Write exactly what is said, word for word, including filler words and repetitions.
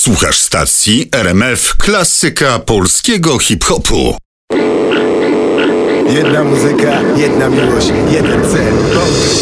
Słuchasz stacji R M F Klasyka Polskiego Hip-Hopu. Jedna muzyka, jedna miłość, jeden cel.